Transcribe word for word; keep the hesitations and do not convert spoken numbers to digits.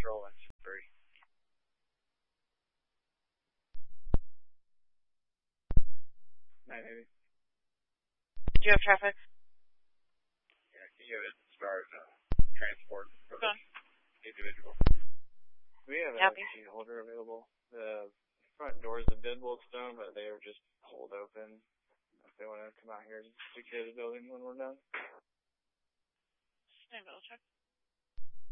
Patrol and three. Nine eighty. Do you have traffic? Yeah, can you have it start uh, transport for the individual? We have a key holder available. The front doors have been bolted down, but they are just hold open. If they want to come out here and secure the building when we're done. Stand by, check.